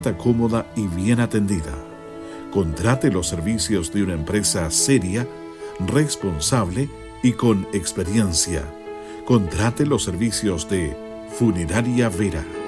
Está cómoda y bien atendida. Contrate los servicios de una empresa seria, responsable y con experiencia. Contrate los servicios de Funeraria Vera.